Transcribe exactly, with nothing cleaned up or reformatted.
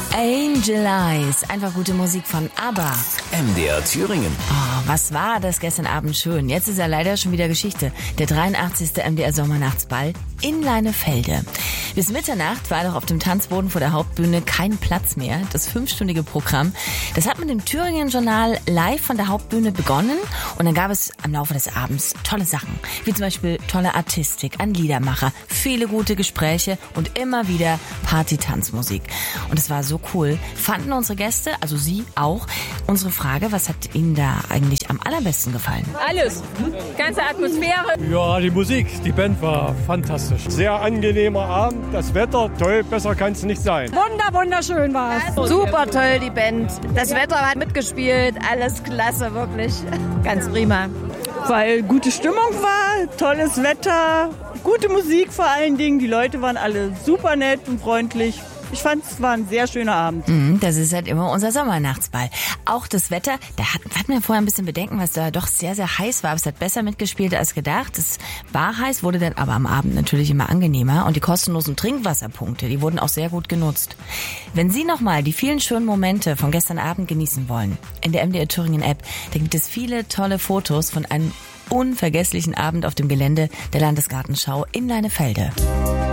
Angel Eyes, einfach gute Musik von ABBA. M D R Thüringen. Oh, was war das gestern Abend schön. Jetzt ist ja leider schon wieder Geschichte. Der dreiundachtzigste M D R Sommernachtsball in Leinefelde. Bis Mitternacht war doch auf dem Tanzboden vor der Hauptbühne kein Platz mehr. Das fünfstündige Programm, das hat mit dem Thüringen-Journal live von der Hauptbühne begonnen. Und dann gab es am Laufe des Abends tolle Sachen. Wie zum Beispiel tolle Artistik, ein Liedermacher, viele gute Gespräche und immer wieder Party-Tanzmusik. Und es war so cool. Fanden unsere Gäste, also Sie auch, unsere Frage, was hat Ihnen da eigentlich am allerbesten gefallen? Alles. Ganze Atmosphäre. Ja, die Musik, die Band war fantastisch. Sehr angenehmer Abend, das Wetter toll, besser kann es nicht sein. Wunder, wunderschön war es. Super toll, die Band. Das Wetter hat mitgespielt, alles klasse, wirklich. Ganz prima. Weil gute Stimmung war, tolles Wetter, gute Musik vor allen Dingen. Die Leute waren alle super nett und freundlich. Ich fand, es war ein sehr schöner Abend. Mm, das ist halt immer unser Sommernachtsball. Auch das Wetter, da hatten hat wir vorher ein bisschen Bedenken, weil es da doch sehr, sehr heiß war. Aber es hat besser mitgespielt als gedacht. Es war heiß, wurde dann aber am Abend natürlich immer angenehmer. Und die kostenlosen Trinkwasserpunkte, die wurden auch sehr gut genutzt. Wenn Sie nochmal die vielen schönen Momente von gestern Abend genießen wollen, in der M D R Thüringen App, da gibt es viele tolle Fotos von einem unvergesslichen Abend auf dem Gelände der Landesgartenschau in Leinefelde.